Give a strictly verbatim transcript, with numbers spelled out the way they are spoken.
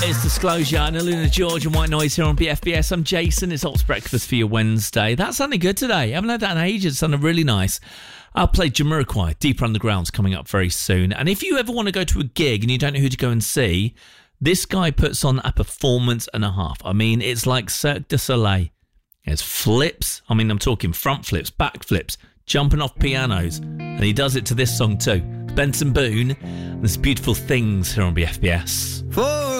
It's Disclosure and Aluna George and White Noise here on B F B S. I'm Jason. It's Ops Breakfast for your Wednesday. That sounded good today. I haven't had that in ages. It sounded really nice. I'll play Jamiroquai. Deeper Underground's coming up very soon. And if you ever want to go to a gig and you don't know who to go and see, this guy puts on a performance and a half. I mean, it's like Cirque du Soleil. There's flips. I mean, I'm talking front flips, back flips, jumping off pianos. And he does it to this song too. Benson Boone. There's Beautiful Things here on B F B S. For